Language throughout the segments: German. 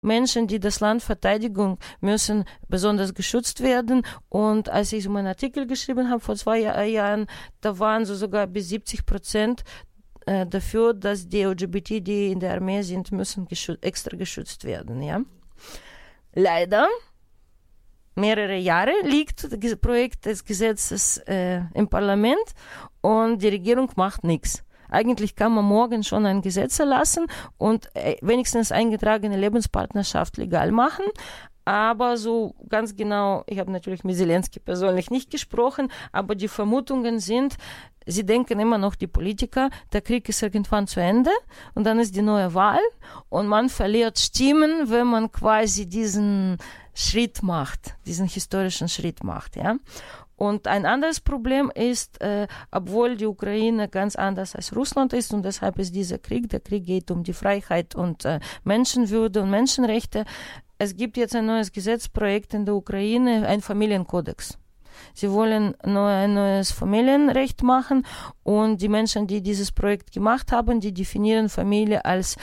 Menschen, die das Land verteidigen, müssen besonders geschützt werden. Und als ich so meinen Artikel geschrieben habe vor 2 Jahren, da waren so sogar bis 70% dafür, dass die LGBT, die in der Armee sind, müssen extra geschützt werden. Ja? Leider, mehrere Jahre liegt das Projekt des Gesetzes im Parlament und die Regierung macht nichts. Eigentlich kann man morgen schon ein Gesetz erlassen und wenigstens eingetragene Lebenspartnerschaft legal machen. Aber so ganz genau, ich habe natürlich mit Zelensky persönlich nicht gesprochen, aber die Vermutungen sind, sie denken immer noch, die Politiker, der Krieg ist irgendwann zu Ende und dann ist die neue Wahl und man verliert Stimmen, wenn man quasi diesen Schritt macht, diesen historischen Schritt macht, ja. Und ein anderes Problem ist, obwohl die Ukraine ganz anders als Russland ist und deshalb ist der Krieg geht um die Freiheit und Menschenwürde und Menschenrechte. Es gibt jetzt ein neues Gesetzprojekt in der Ukraine, ein Familienkodex. Sie wollen ein neues Familienrecht machen und die Menschen, die dieses Projekt gemacht haben, die definieren Familie als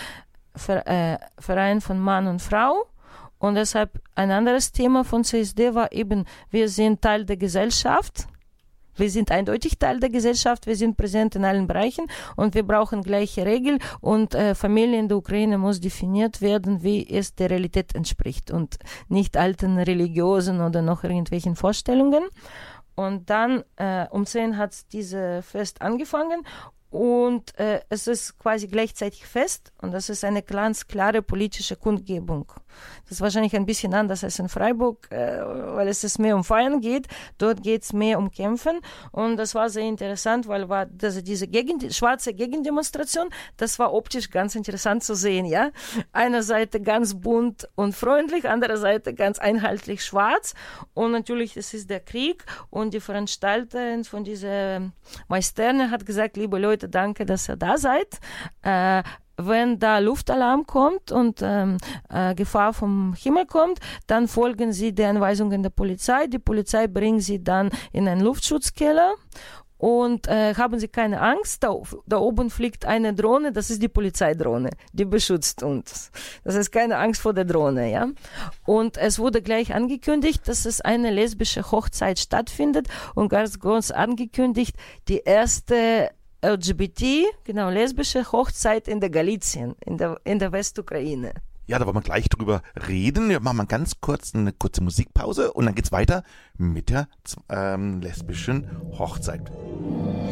Verein von Mann und Frau. Und deshalb ein anderes Thema von CSD war eben, wir sind Teil der Gesellschaft. Wir sind eindeutig Teil der Gesellschaft, wir sind präsent in allen Bereichen und wir brauchen gleiche Regeln und Familie in der Ukraine muss definiert werden, wie es der Realität entspricht und nicht alten religiösen oder noch irgendwelchen Vorstellungen. Und dann um 10 hat dieses Fest angefangen und es ist quasi gleichzeitig Fest und das ist eine ganz klare politische Kundgebung. Das ist wahrscheinlich ein bisschen anders als in Freiburg, weil es mehr um Feiern geht. Dort geht es mehr um Kämpfen. Und das war sehr interessant, weil diese schwarze Gegendemonstration, das war optisch ganz interessant zu sehen. Ja, einer Seite ganz bunt und freundlich, andere Seite ganz einheitlich schwarz. Und natürlich, es ist der Krieg. Und die Veranstalterin von dieser Maisterne hat gesagt, liebe Leute, danke, dass ihr da seid. Wenn da Luftalarm kommt und Gefahr vom Himmel kommt, dann folgen Sie den Anweisungen der Polizei. Die Polizei bringt Sie dann in einen Luftschutzkeller und haben Sie keine Angst. Da oben fliegt eine Drohne, das ist die Polizeidrohne, die beschützt uns. Das ist keine Angst vor der Drohne, ja. Und es wurde gleich angekündigt, dass es eine lesbische Hochzeit stattfindet und ganz groß angekündigt, die erste LGBT, genau, lesbische Hochzeit in der Galizien, in der Westukraine. Ja, da wollen wir gleich drüber reden. Wir machen mal eine kurze Musikpause und dann geht's weiter mit der lesbischen Hochzeit.